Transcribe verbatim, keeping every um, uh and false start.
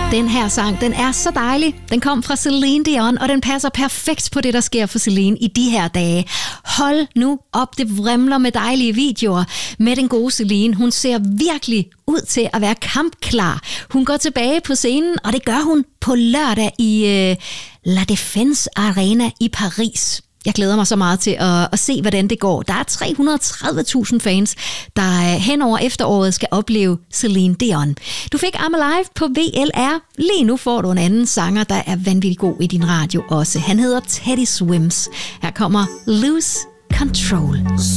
Den her sang, den er så dejlig. Den kom fra Celine Dion, og den passer perfekt på det, der sker for Celine i de her dage. Hold nu op, det vrimler med dejlige videoer med den gode Celine. Hun ser virkelig ud til at være kampklar. Hun går tilbage på scenen, og det gør hun på lørdag i øh, La Défense Arena i Paris. Jeg glæder mig så meget til at, at se, hvordan det går. Der er tre hundrede og tredive tusind fans, der hen over efteråret skal opleve Celine Dion. Du fik I'm Alive på V L R. Lige nu får du en anden sanger, der er vanvittig god i din radio også. Han hedder Teddy Swims. Her kommer Lose Control.